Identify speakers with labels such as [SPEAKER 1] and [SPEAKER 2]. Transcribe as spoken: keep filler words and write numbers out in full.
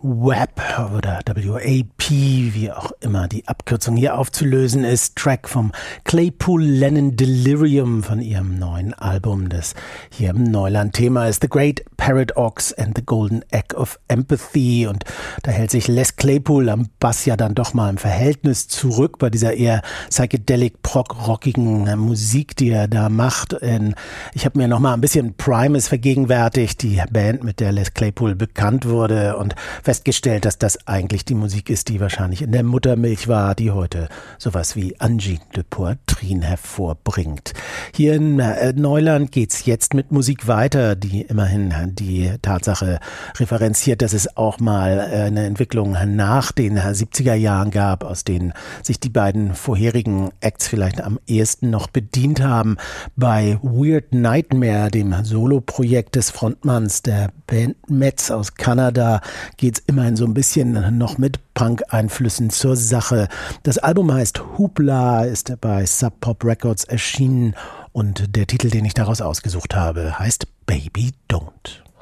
[SPEAKER 1] W A P oder W A P, wie auch immer die Abkürzung hier aufzulösen ist. Track vom Claypool Lennon Delirium von ihrem neuen Album, das hier im Neuland-Thema ist. The Great Paradox and the Golden Egg of Empathy. Und da hält sich Les Claypool am Bass ja dann doch mal im Verhältnis zurück bei dieser eher psychedelic prog-rockigen Musik, die er da macht. Ich habe mir noch mal ein bisschen Primus vergegenwärtigt, die Band, mit der Les Claypool bekannt wurde, und festgestellt, dass das eigentlich die Musik ist, die wahrscheinlich in der Muttermilch war, die heute sowas wie Angie de Poitrine hervorbringt. Hier in Neuland geht's jetzt mit Musik weiter, die immerhin die Tatsache referenziert, dass es auch mal eine Entwicklung nach den siebziger Jahren gab, aus denen sich die beiden vorherigen Acts vielleicht am ehesten noch bedient haben. Bei Weird Nightmare, dem Soloprojekt des Frontmanns der Band Metz aus Kanada, geht's immerhin so ein bisschen noch mit Punk-Einflüssen zur Sache. Das Album heißt Hoopla, ist bei Sub Pop Records erschienen, und der Titel, den ich daraus ausgesucht habe, heißt Baby Don't.